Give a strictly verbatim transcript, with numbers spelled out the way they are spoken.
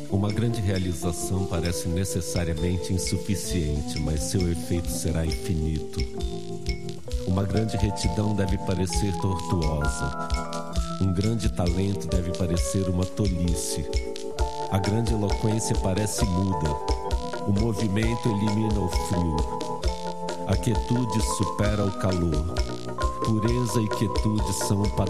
Uma grande realização parece necessariamente insuficiente, mas seu efeito será infinito. Uma grande retidão deve parecer tortuosa. Um grande talento deve parecer uma tolice. A grande eloquência parece muda. O movimento elimina o frio. A quietude supera o calor. Pureza e quietude são um padrão.